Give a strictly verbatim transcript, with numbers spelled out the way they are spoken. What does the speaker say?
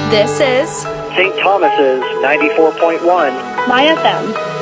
This is Saint Thomas's ninety-four point one My F M.